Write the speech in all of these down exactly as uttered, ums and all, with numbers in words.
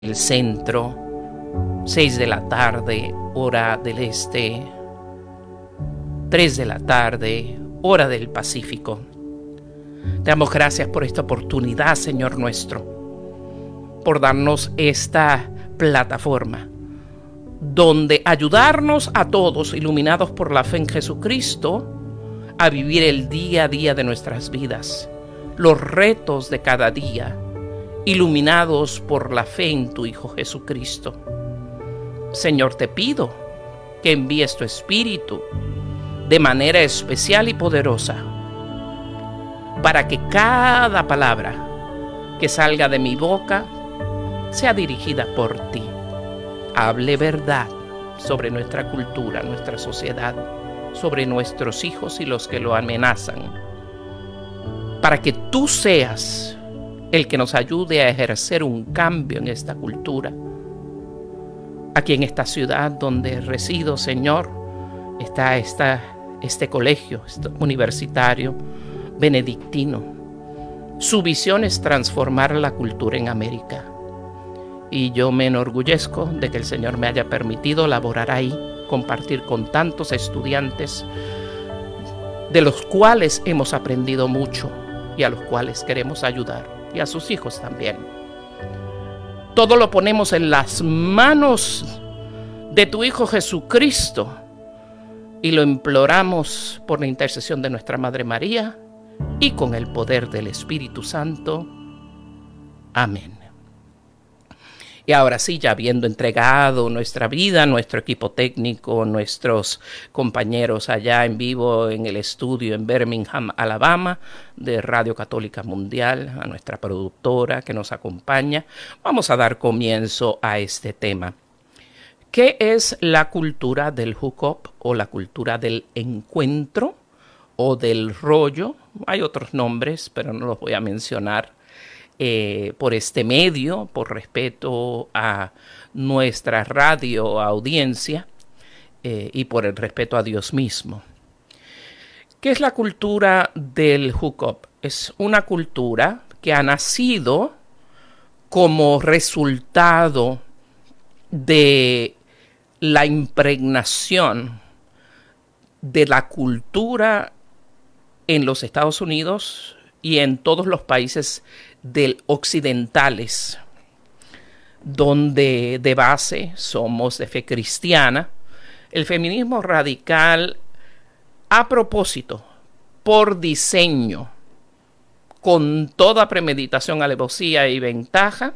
el centro, seis de la tarde, hora del este, tres de la tarde, hora del Pacífico. Te damos gracias por esta oportunidad, Señor nuestro, por darnos esta plataforma donde ayudarnos a todos, iluminados por la fe en Jesucristo, a vivir el día a día de nuestras vidas, los retos de cada día, iluminados por la fe en tu Hijo Jesucristo. Señor, te pido que envíes tu Espíritu de manera especial y poderosa para que cada palabra que salga de mi boca sea dirigida por ti. Hable verdad sobre nuestra cultura, nuestra sociedad, sobre nuestros hijos y los que lo amenazan, para que tú seas el que nos ayude a ejercer un cambio en esta cultura. Aquí en esta ciudad donde resido, Señor, está esta, este colegio este universitario benedictino. Su visión es transformar la cultura en América. Y yo me enorgullezco de que el Señor me haya permitido laborar ahí, compartir con tantos estudiantes, de los cuales hemos aprendido mucho y a los cuales queremos ayudar. Y a sus hijos también. Todo lo ponemos en las manos de tu Hijo Jesucristo y lo imploramos por la intercesión de nuestra Madre María y con el poder del Espíritu Santo. Amén. Y ahora sí, ya habiendo entregado nuestra vida, nuestro equipo técnico, nuestros compañeros allá en vivo en el estudio en Birmingham, Alabama, de Radio Católica Mundial, a nuestra productora que nos acompaña, vamos a dar comienzo a este tema. ¿Qué es la cultura del hookup o la cultura del encuentro o del rollo? Hay otros nombres, pero no los voy a mencionar. Eh, por este medio, por respeto a nuestra radio audiencia eh, y por el respeto a Dios mismo. ¿Qué es la cultura del hookup? Es una cultura que ha nacido como resultado de la impregnación de la cultura en los Estados Unidos y en todos los países del occidentales, donde de base somos de fe cristiana. El feminismo radical, a propósito, por diseño, con toda premeditación, alevosía y ventaja,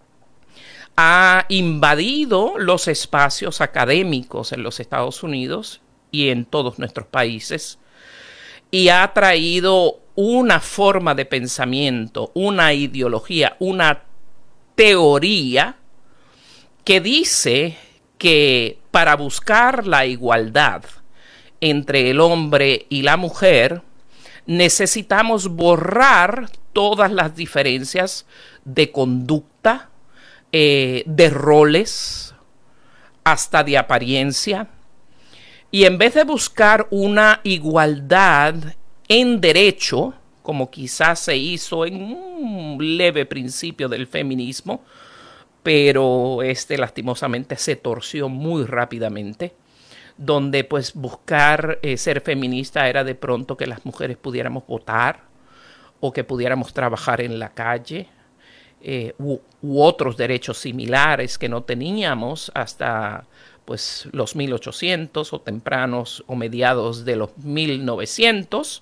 ha invadido los espacios académicos en los Estados Unidos y en todos nuestros países y ha traído una forma de pensamiento, una ideología, una teoría que dice que para buscar la igualdad entre el hombre y la mujer necesitamos borrar todas las diferencias de conducta, eh, de roles, hasta de apariencia. Y en vez de buscar una igualdad en derecho, como quizás se hizo en un leve principio del feminismo, pero este lastimosamente se torció muy rápidamente, donde pues buscar eh, ser feminista era de pronto que las mujeres pudiéramos votar o que pudiéramos trabajar en la calle eh, u, u otros derechos similares que no teníamos hasta pues los mil ochocientos o tempranos o mediados de los mil novecientos.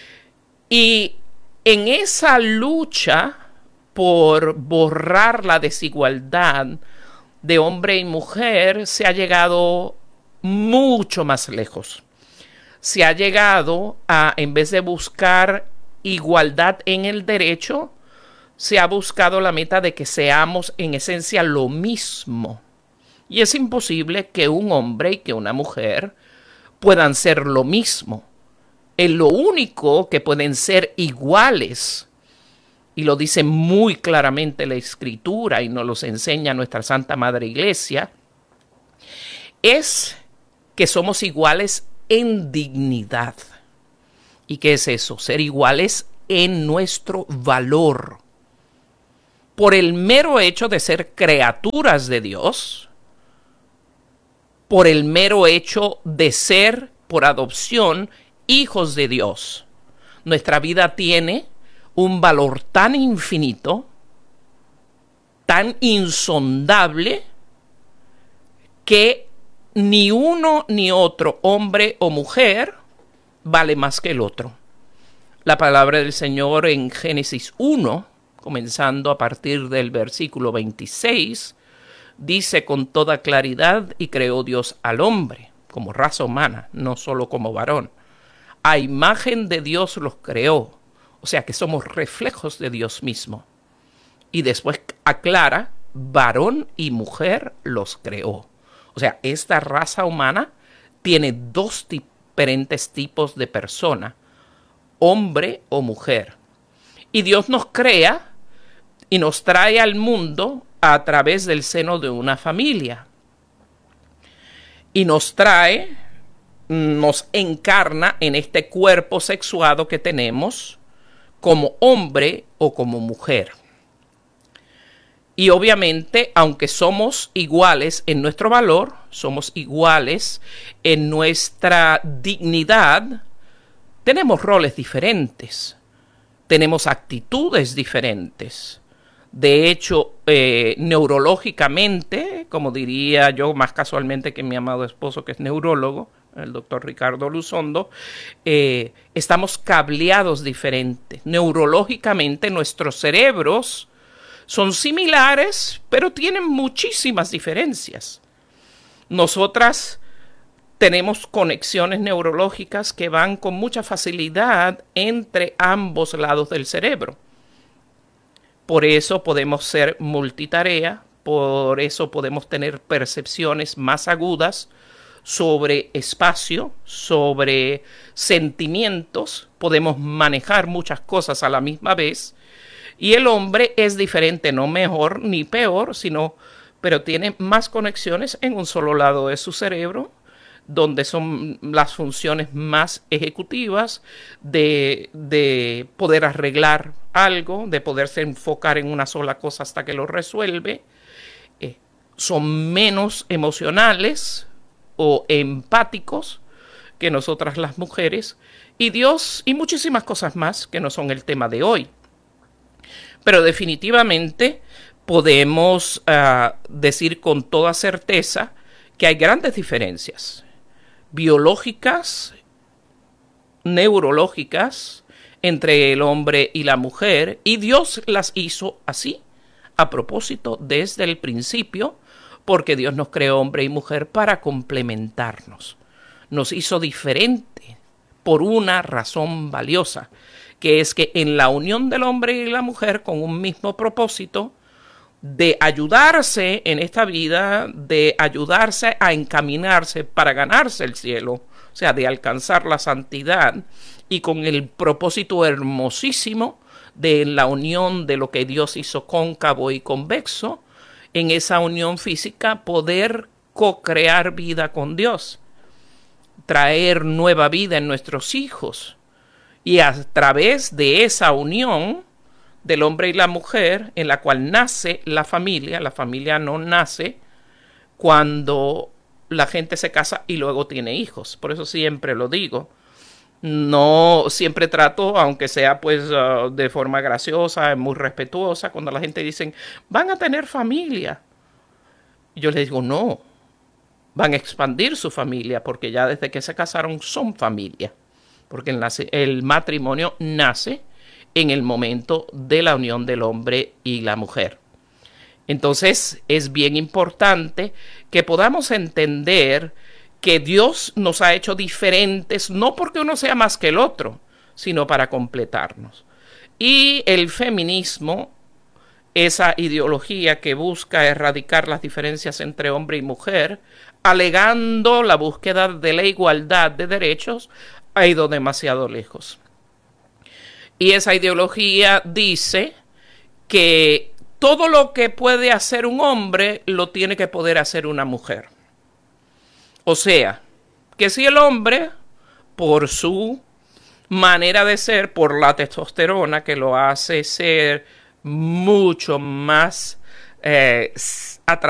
Y en esa lucha por borrar la desigualdad de hombre y mujer se ha llegado mucho más lejos. Se ha llegado a, en vez de buscar igualdad en el derecho, se ha buscado la meta de que seamos en esencia lo mismo. Y es imposible que un hombre y que una mujer puedan ser lo mismo. En lo único que pueden ser iguales, y lo dice muy claramente la Escritura y nos los enseña nuestra Santa Madre Iglesia, es que somos iguales en dignidad. ¿Y qué es eso? Ser iguales en nuestro valor. por el mero hecho de ser criaturas de Dios, por el mero hecho de ser, por adopción, hijos de Dios. Nuestra vida tiene un valor tan infinito, tan insondable, que ni uno ni otro, hombre o mujer, vale más que el otro. La palabra del Señor en Génesis uno, comenzando a partir del versículo veintiséis, dice con toda claridad: y creó Dios al hombre como raza humana, no solo como varón. A imagen de Dios los creó, o sea que somos reflejos de Dios mismo. Y después aclara: varón y mujer los creó. O sea, esta raza humana tiene dos diferentes tipos de persona, hombre o mujer. Y Dios nos crea y nos trae al mundo a través del seno de una familia. Y nos trae, nos encarna en este cuerpo sexuado que tenemos como hombre o como mujer. Y obviamente, aunque somos iguales en nuestro valor, somos iguales en nuestra dignidad, tenemos roles diferentes, tenemos actitudes diferentes. De hecho, eh, neurológicamente, como diría yo más casualmente que mi amado esposo, que es neurólogo, el doctor Ricardo Luzondo, eh, estamos cableados diferentes. Neurológicamente, nuestros cerebros son similares, pero tienen muchísimas diferencias. Nosotras tenemos conexiones neurológicas que van con mucha facilidad entre ambos lados del cerebro. Por eso podemos ser multitarea, por eso podemos tener percepciones más agudas sobre espacio, sobre sentimientos, podemos manejar muchas cosas a la misma vez. Y el hombre es diferente, no mejor ni peor, sino, pero tiene más conexiones en un solo lado de su cerebro, donde son las funciones más ejecutivas de, de poder arreglar algo, de poderse enfocar en una sola cosa hasta que lo resuelve. Eh, son menos emocionales o empáticos que nosotras las mujeres, y Dios y muchísimas cosas más que no son el tema de hoy. Pero definitivamente podemos uh, decir con toda certeza que hay grandes diferencias biológicas, neurológicas, entre el hombre y la mujer, y Dios las hizo así, a propósito, desde el principio, porque Dios nos creó hombre y mujer para complementarnos. Nos hizo diferente por una razón valiosa, que es que en la unión del hombre y la mujer con un mismo propósito de ayudarse en esta vida, de ayudarse a encaminarse para ganarse el cielo, o sea, de alcanzar la santidad, y con el propósito hermosísimo de la unión de lo que Dios hizo cóncavo y convexo, en esa unión física poder co-crear vida con Dios, traer nueva vida en nuestros hijos. Y a través de esa unión del hombre y la mujer, en la cual nace la familia, la familia no nace cuando la gente se casa y luego tiene hijos. Por eso siempre lo digo. No, siempre trato, aunque sea pues uh, de forma graciosa, muy respetuosa, cuando la gente dice, van a tener familia. Yo les digo, no, van a expandir su familia, porque ya desde que se casaron son familia. Porque el, el matrimonio nace en el momento de la unión del hombre y la mujer. Entonces es bien importante que podamos entender que Dios nos ha hecho diferentes, no porque uno sea más que el otro, sino para completarnos. Y el feminismo, esa ideología que busca erradicar las diferencias entre hombre y mujer, alegando la búsqueda de la igualdad de derechos, ha ido demasiado lejos. Y esa ideología dice que todo lo que puede hacer un hombre lo tiene que poder hacer una mujer. O sea, que si el hombre, por su manera de ser, por la testosterona que lo hace ser mucho más eh,